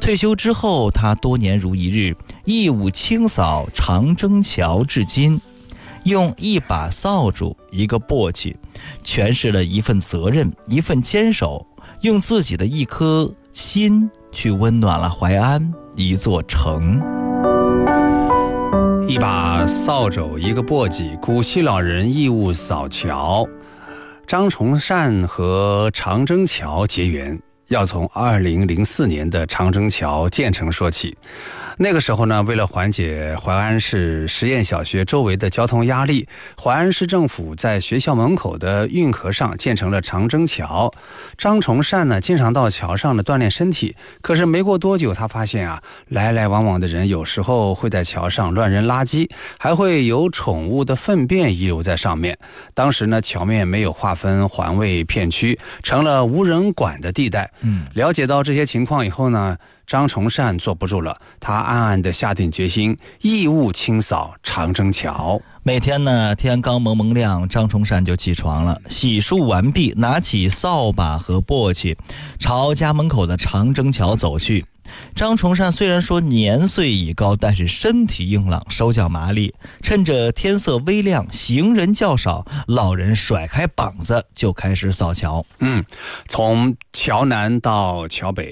退休之后，他多年如一日，义务清扫长征桥至今，用一把扫帚、一个簸箕，诠释了一份责任，一份坚守，用自己的一颗心去温暖了淮安一座城。 一把扫帚，一个簸箕，古稀老人义务扫桥。张崇善和长征桥结缘，要从2004年的长征桥建成说起。那个时候呢，为了缓解淮安市实验小学周围的交通压力，淮安市政府在学校门口的运河上建成了长征桥。张崇善呢，经常到桥上锻炼身体。可是没过多久，他发现来来往往的人有时候会在桥上乱扔垃圾，还会有宠物的粪便遗留在上面。当时呢，桥面没有划分环卫片区，成了无人管的地带。了解到这些情况以后呢，张崇善坐不住了，他暗暗地下定决心，义务清扫长征桥。 每天呢，天刚蒙蒙亮，张崇善就起床了，洗漱完毕，拿起扫把和簸箕，朝家门口的长征桥走去。张崇善虽然说年岁已高，但是身体硬朗，手脚麻利。趁着天色微亮，行人较少，老人甩开膀子就开始扫桥。 从桥南到桥北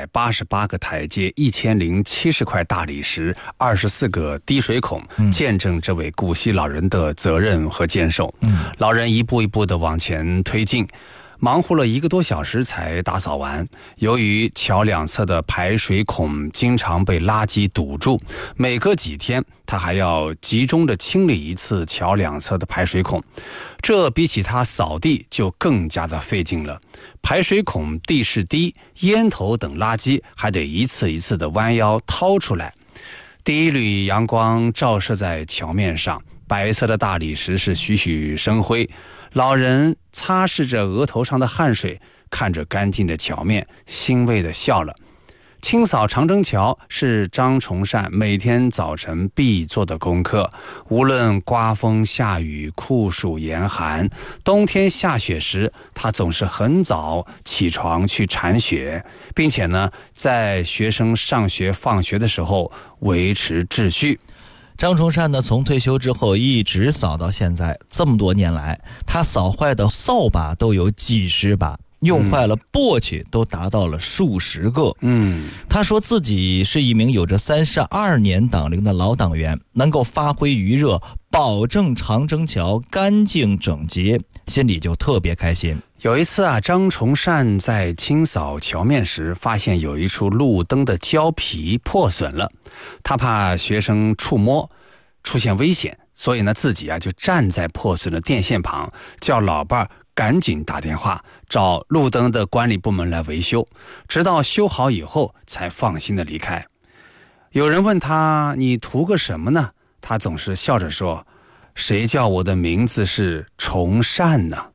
188个台阶，1070块大理石，24个滴水孔，见证这位古稀老人的责任和坚守。老人一步一步地往前推进，忙活了1个多小时才打扫完。由于桥两侧的排水孔经常被垃圾堵住，每隔几天他还要集中的清理一次桥两侧的排水孔，这比起他扫地就更加的费劲了。排水孔地势低，烟头等垃圾还得一次一次的弯腰掏出来。第一缕阳光照射在桥面上，白色的大理石是栩栩生辉。老人擦拭着额头上的汗水，看着干净的桥面，欣慰地笑了。清扫长征桥是张崇善每天早晨必做的功课，无论刮风下雨、酷暑严寒，冬天下雪时，他总是很早起床去铲雪，并且呢，在学生上学放学的时候维持秩序。 张崇善呢，从退休之后一直扫到现在，这么多年来，他扫坏的扫把都有几十把，用坏了簸箕都达到了数十个。他说自己是一名有着32年党龄的老党员，能够发挥余热，保证长征桥干净整洁，心里就特别开心。 有一次张崇善在清扫桥面时，发现有一处路灯的胶皮破损了，他怕学生触摸出现危险，所以呢自己就站在破损的电线旁，叫老伴赶紧打电话找路灯的管理部门来维修，直到修好以后才放心的离开。有人问他，你图个什么呢？他总是笑着说，谁叫我的名字是崇善呢？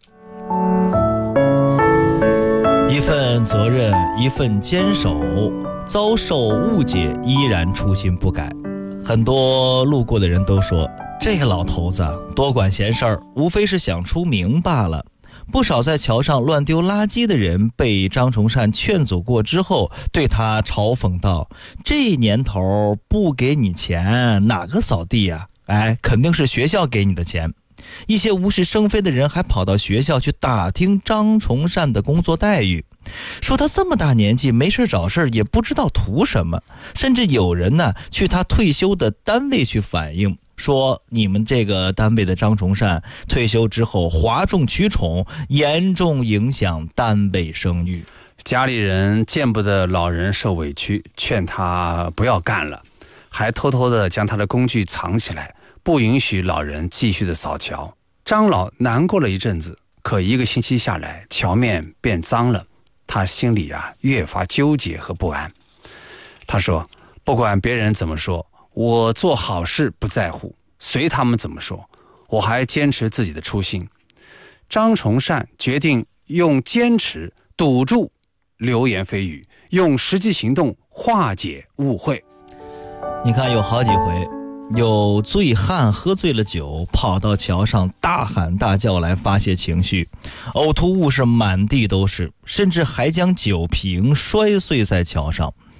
一份责任，一份坚守，遭受误解依然初心不改。很多路过的人都说，这个老头子多管闲事儿，无非是想出名罢了。不少在桥上乱丢垃圾的人被张崇善劝阻过之后，对他嘲讽道，这年头不给你钱哪个扫地呀？肯定是学校给你的钱。一些无事生非的人还跑到学校去打听张崇善的工作待遇，说他这么大年纪没事找事也不知道图什么。甚至有人呢去他退休的单位去反映，说你们这个单位的张崇善退休之后哗众取宠，严重影响单位声誉。 家里人见不得老人受委屈，劝他不要干了，还偷偷的将他的工具藏起来，不允许老人继续的扫桥。张老难过了一阵子，可1个星期下来，桥面变脏了，他心里越发纠结和不安。他说，不管别人怎么说，我做好事不在乎，随他们怎么说，我还坚持自己的初心。张崇善决定用坚持堵住流言蜚语，用实际行动化解误会。 你看有好几回，有醉汉喝醉了酒，跑到桥上大喊大叫来发泄情绪，呕吐物是满地都是，甚至还将酒瓶摔碎在桥上。